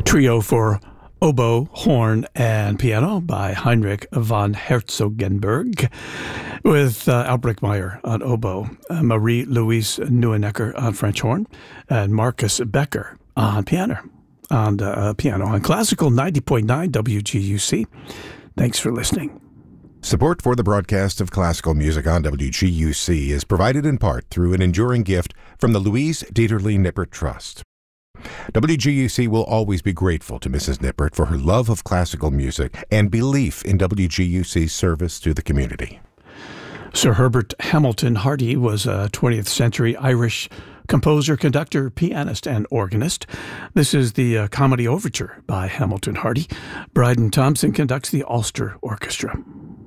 Trio for oboe, horn, and piano by Heinrich von Herzogenberg, with Albrecht Meyer on oboe, Marie-Louise Neuenecker on French horn, and Marcus Becker on piano. On Classical 90.9 WGUC. Thanks for listening. Support for the broadcast of classical music on WGUC is provided in part through an enduring gift from the Louise Dieterle Nippert Trust. WGUC will always be grateful to Mrs. Nippert for her love of classical music and belief in WGUC's service to the community. Sir Herbert Hamilton Hardy was a 20th century Irish composer, conductor, pianist, and organist. This is the Comedy Overture by Hamilton Hardy. Bryden Thompson conducts the Ulster Orchestra.